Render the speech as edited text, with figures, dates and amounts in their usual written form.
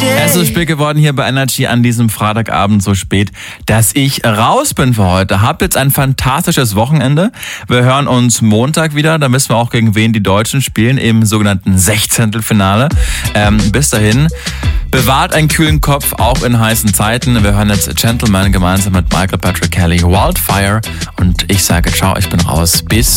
Es ist so spät geworden hier bei Energy an diesem Freitagabend, so spät, dass ich raus bin für heute. Habt jetzt ein fantastisches Wochenende. Wir hören uns Montag wieder. Da wissen wir auch, gegen wen die Deutschen spielen im sogenannten Sechzehntelfinale. Bis dahin, bewahrt einen kühlen Kopf, auch in heißen Zeiten. Wir hören jetzt Gentleman gemeinsam mit Michael Patrick Kelly, Wildfire. Und ich sage ciao, ich bin raus. Bis